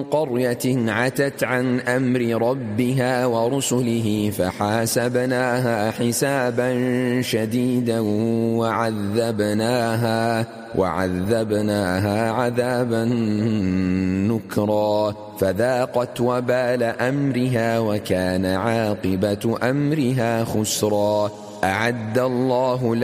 قرية عتت عن أمر ربها ورسله فحاسبناها حسابا شديدا وعذبناها عذابا نكرا فذاقت وبال أمرها وكان عاقبة أمرها خسرا. أعد الله